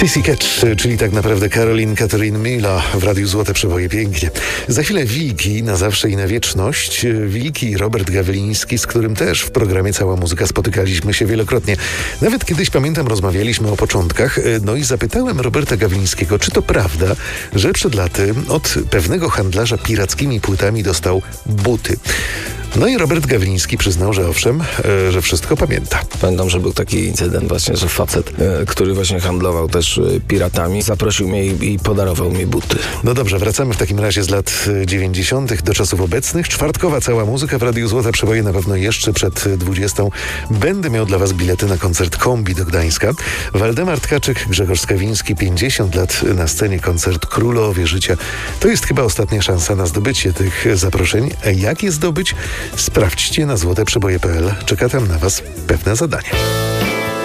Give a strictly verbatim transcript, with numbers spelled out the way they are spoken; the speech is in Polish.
Catch, czyli tak naprawdę Caroline Catherine Mila w Radiu Złote Przeboje. Pięknie. Za chwilę Wilki na zawsze i na wieczność. Wilki i Robert Gawliński, z którym też w programie Cała Muzyka spotykaliśmy się wielokrotnie. Nawet kiedyś, pamiętam, rozmawialiśmy o początkach. No i zapytałem Roberta Gawlińskiego, czy to prawda, że przed laty od pewnego handlarza pirackimi płytami dostał buty. No i Robert Gawliński przyznał, że owszem, e, że wszystko pamięta. Pamiętam, że był taki incydent właśnie, że facet, e, który właśnie handlował też e, piratami, zaprosił mnie i, i podarował mi buty. No dobrze, wracamy w takim razie z lat dziewięćdziesiątych do czasów obecnych. Czwartkowa Cała Muzyka w Radiu Złote Przeboje na pewno jeszcze przed dwudziestą. Będę miał dla was bilety na koncert Kombi do Gdańska. Waldemar Tkaczyk, Grzegorz Skawiński, pięćdziesiąt lat na scenie, koncert Królowie Życia. To jest chyba ostatnia szansa na zdobycie tych zaproszeń. Jak je zdobyć? Sprawdźcie na złoteprzeboje kropka pe el. Czeka tam na was pewne zadanie.